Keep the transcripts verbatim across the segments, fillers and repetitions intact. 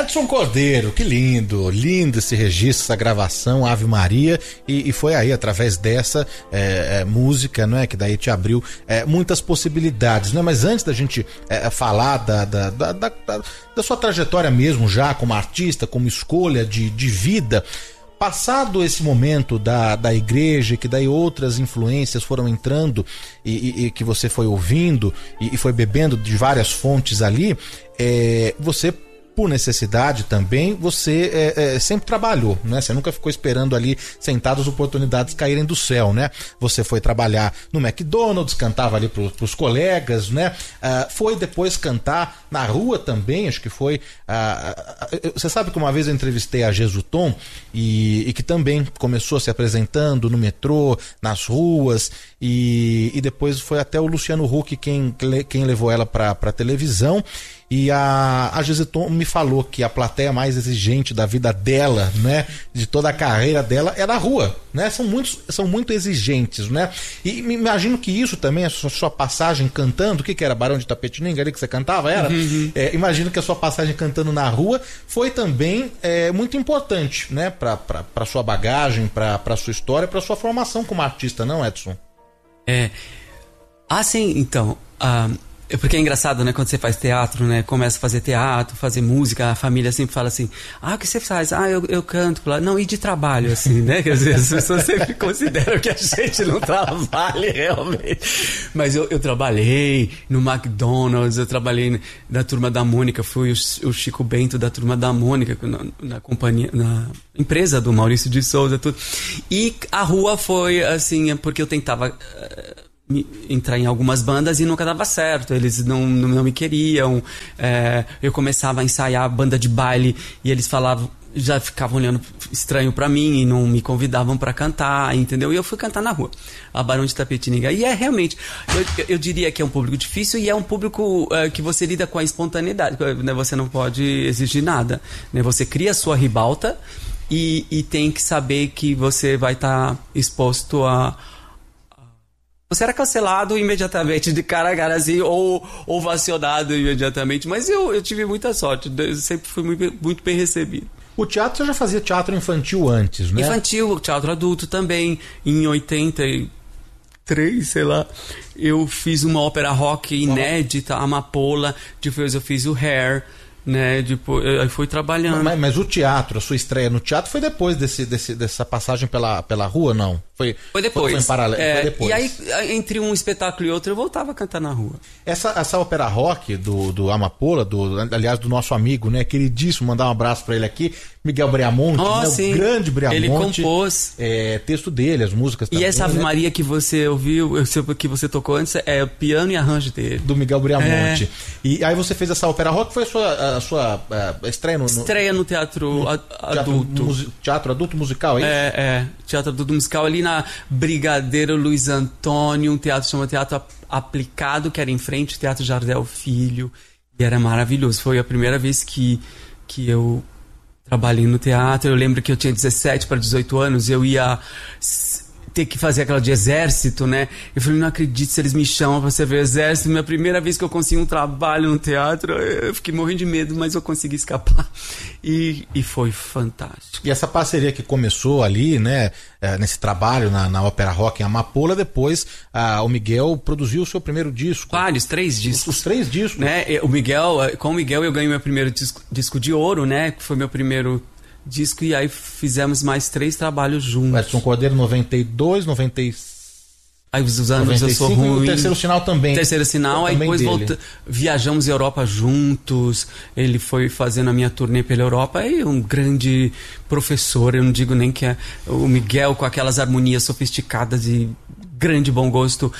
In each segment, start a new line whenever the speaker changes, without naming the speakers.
Edson Cordeiro, que lindo, lindo esse registro, essa gravação, Ave Maria, e, e foi aí, através dessa é, é, música, não é, que daí te abriu é, muitas possibilidades, né? Mas antes da gente é, falar da, da, da, da, da sua trajetória mesmo, já como artista, como escolha de, de vida, passado esse momento da, da igreja, que daí outras influências foram entrando e, e, e que você foi ouvindo e, e foi bebendo de várias fontes ali, é, você, por necessidade também, você é, é, sempre trabalhou, né? Você nunca ficou esperando ali, sentado, as oportunidades caírem do céu, né? Você foi trabalhar no McDonald's, cantava ali pro, pros colegas, né? Ah, foi depois cantar na rua também, acho que foi... Ah, você sabe que uma vez eu entrevistei a Jesutom e, e que também começou se apresentando no metrô, nas ruas, e, e depois foi até o Luciano Huck quem, quem levou ela pra, pra televisão. E a, a Jesutom me falou que a plateia mais exigente da vida dela, né, de toda a carreira dela, é na rua, né? São, muitos, são muito exigentes, né? E me imagino que isso também, a sua, sua passagem cantando, o que que era? Barão de Tapetininga ali que você cantava? Era? Uhum. É, imagino que a sua passagem cantando na rua foi também é, muito importante, né? Pra, pra, pra sua bagagem, pra, pra sua história, pra sua formação como artista, não, Edson?
É. Ah, sim, então... Uh... Porque é engraçado, né? Quando você faz teatro, né? Começa a fazer teatro, fazer música, a família sempre fala assim: ah, o que você faz? Ah, eu, eu canto. Não, e de trabalho, assim, né? Quer dizer, as pessoas sempre consideram que a gente não trabalha realmente. Mas eu, eu trabalhei no McDonald's, eu trabalhei na Turma da Mônica, fui o, o Chico Bento da Turma da Mônica, na, na companhia, na empresa do Maurício de Souza, tudo. E a rua foi, assim, porque eu tentava... Uh, entrar em algumas bandas e nunca dava certo, eles não, não, não me queriam, é, eu começava a ensaiar banda de baile e eles falavam, já ficavam olhando estranho pra mim e não me convidavam pra cantar, entendeu? E eu fui cantar na rua, a Barão de Tapetininga, e é realmente, eu, eu diria que é um público difícil e é um público é, que você lida com a espontaneidade, né? Você não pode exigir nada, né? Você cria a sua ribalta e, e tem que saber que você vai estar tá exposto a você era cancelado imediatamente, de cara a cara, assim, ou ovacionado imediatamente. Mas eu, eu tive muita sorte, eu sempre fui muito, muito bem recebido.
O teatro, você já fazia teatro infantil antes, né?
Infantil, teatro adulto também. Em oitenta e três, sei lá, eu fiz uma ópera rock inédita, Amapola. Depois eu fiz o Hair, né? Depois eu fui trabalhando.
Mas, mas o teatro, a sua estreia no teatro foi depois desse, desse, dessa passagem pela, pela rua, não? Foi,
foi depois.
Foi, foi em paralelo,
é,
foi depois.
E aí, entre um espetáculo e outro, eu voltava a cantar na rua.
Essa, essa ópera rock do, do Amapola, do, aliás, do nosso amigo, né? Queridíssimo, mandar um abraço pra ele aqui, Miguel Briamonte,
oh,
né,
sim.
O grande Briamonte.
Ele compôs.
É, texto dele, as músicas também.
E essa Ave
né?
Maria que você ouviu, que você tocou antes, é o piano e arranjo dele.
Do Miguel Briamonte.
É.
E aí você fez essa ópera rock, foi a sua, a sua a estreia no...
Estreia no teatro
no
adulto.
Teatro, teatro adulto musical, é isso?
É, é. Teatro adulto musical ali na Brigadeiro Luiz Antônio, um teatro chama Teatro Aplicado, que era em frente ao Teatro Jardel Filho. E era maravilhoso. Foi a primeira vez que, que eu trabalhei no teatro. Eu lembro que eu tinha dezessete para dezoito anos, eu ia ter que fazer aquela de exército, né? Eu falei, não acredito se eles me chamam pra servir o exército. Minha primeira vez que eu consegui um trabalho no teatro, eu fiquei morrendo de medo, mas eu consegui escapar. E, e foi fantástico.
E essa parceria que começou ali, né? Nesse trabalho na, na ópera rock em Amapola, depois ah, o Miguel produziu o seu primeiro disco.
Vários, três discos.
Os, os três discos.
Né? O Miguel, com o Miguel eu ganhei meu primeiro disco, disco de ouro, né? Que foi meu primeiro disco, e aí fizemos mais três trabalhos juntos.
Edson Cordeiro, noventa e dois, noventa e cinco.
Aí os anos eu sou ruim.
E o Terceiro Sinal também.
Terceiro Sinal, aí depois volta, viajamos a Europa juntos. Ele foi fazendo a minha turnê pela Europa. E um grande professor, eu não digo nem que é o Miguel, com aquelas harmonias sofisticadas e grande bom gosto,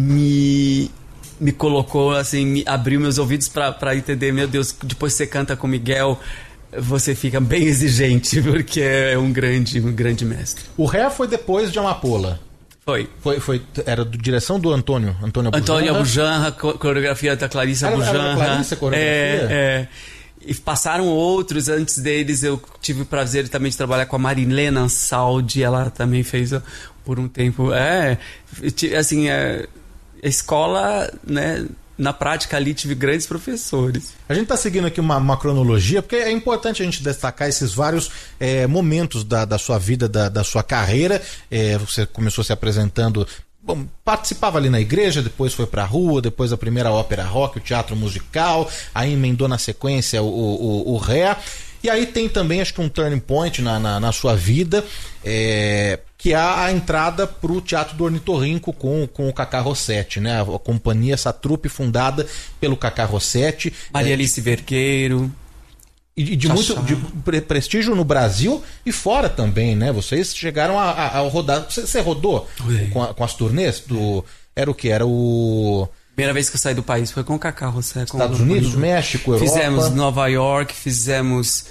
me me colocou assim, me abriu meus ouvidos para entender, meu Deus, depois você canta com o Miguel, você fica bem exigente, porque é um grande, um grande mestre.
O Ré foi depois de Amapola.
Foi.
Foi, foi. Era do direção do Antônio. Antônio Abujanra.
Antônio Abujanra, coreografia da Clarissa
era,
Abujanra.
Era da Clarissa, coreografia?
É, é. E passaram outros, antes deles eu tive o prazer também de trabalhar com a Marilena Ansaldi, ela também fez por um tempo. É, assim, é, a escola, né, na prática ali tive grandes professores.
A gente está seguindo aqui uma, uma cronologia, porque é importante a gente destacar esses vários é, momentos da, da sua vida, da, da sua carreira. É, você começou se apresentando, bom, participava ali na igreja, depois foi pra rua, depois a primeira ópera rock, o teatro musical, aí emendou na sequência o, o, o Ré. E aí tem também, acho que um turning point na, na, na sua vida, é, que é a entrada para o Teatro do Ornitorrinco com, com o Cacá Rossetti, né? A, a companhia, essa trupe fundada pelo Cacá Rossetti.
Maria
é,
Alice Vergueiro.
E de muito de prestígio no Brasil e fora também, né? Vocês chegaram a, a, a rodar. Você, você rodou com, a, com as turnês? Do, era o que? Era o...
Primeira vez que eu saí do país foi com o Cacá Rossetti.
Estados Unidos, México, Europa.
Fizemos Nova York, fizemos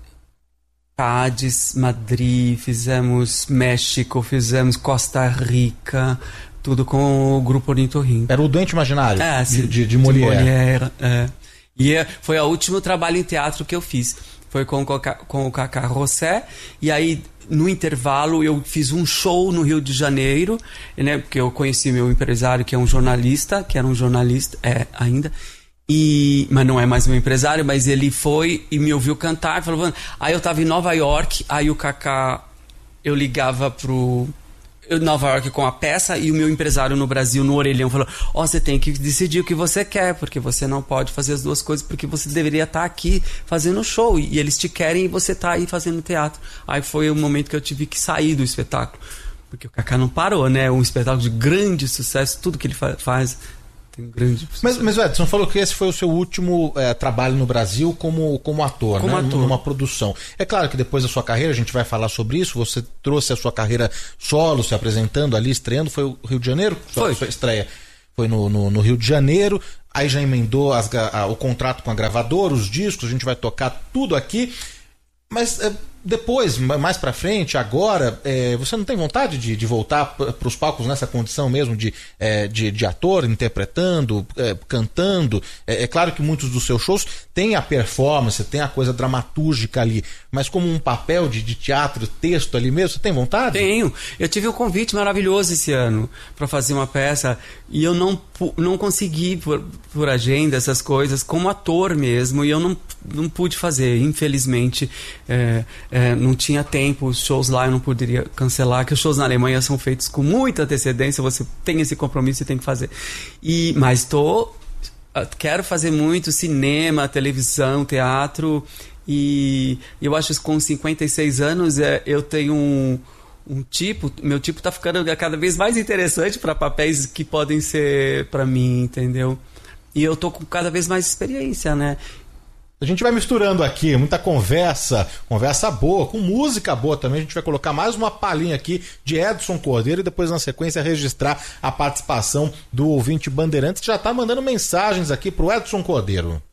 Cádiz, Madrid, fizemos México, fizemos Costa Rica, tudo com o grupo Ornitorrinco.
Era o Doente Imaginário,
é,
de, de, de Molière.
De Molière, é. E foi o último trabalho em teatro que eu fiz. Foi com, com o Cacá Rossetti. E aí, no intervalo, eu fiz um show no Rio de Janeiro, né? Porque eu conheci meu empresário, que é um jornalista, que era um jornalista, é ainda. E, mas não é mais meu empresário, mas ele foi e me ouviu cantar. Falou, aí eu tava em Nova York, aí o Cacá, eu ligava pro... Eu, Nova York com a peça, e o meu empresário no Brasil, no orelhão, falou, ó, oh, você tem que decidir o que você quer, porque você não pode fazer as duas coisas, porque você deveria estar aqui fazendo show, e eles te querem e você tá aí fazendo teatro. Aí foi o momento que eu tive que sair do espetáculo, porque o Cacá não parou, né? Um espetáculo de grande sucesso, tudo que ele fa- faz tem um grande sucesso.
Mas, mas Edson falou que esse foi o seu último é, trabalho no Brasil como, como ator,
como
né?
ator.
Numa produção. É claro que depois da sua carreira, a gente vai falar sobre isso, você trouxe a sua carreira solo, se apresentando ali, estreando, foi o Rio de Janeiro?
Foi.
Sua estreia foi no, no, no Rio de Janeiro, aí já emendou as, a, o contrato com a gravadora, os discos, a gente vai tocar tudo aqui, mas... É, depois, mais pra frente, agora, é, você não tem vontade de, de voltar para os palcos nessa condição mesmo de, é, de, de ator, interpretando, é, cantando? É, é claro que muitos dos seus shows têm a performance, tem a coisa dramatúrgica ali, mas como um papel de, de teatro, texto ali mesmo, você tem vontade?
Tenho. Eu tive um convite maravilhoso esse ano para fazer uma peça e eu não, não consegui, por, por agenda, essas coisas, como ator mesmo, e eu não, não pude fazer, infelizmente. É, É, não tinha tempo, os shows lá eu não poderia cancelar, que os shows na Alemanha são feitos com muita antecedência, você tem esse compromisso e tem que fazer. E, mas tô, quero fazer muito cinema, televisão, teatro, e eu acho que com cinquenta e seis anos é, eu tenho um, um tipo, meu tipo tá ficando cada vez mais interessante para papéis que podem ser para mim, entendeu? E eu tô com cada vez mais experiência, né?
A gente vai misturando aqui, muita conversa, conversa boa, com música boa também. A gente vai colocar mais uma palhinha aqui de Edson Cordeiro e depois, na sequência, registrar a participação do ouvinte Bandeirantes, que já está mandando mensagens aqui pro Edson Cordeiro.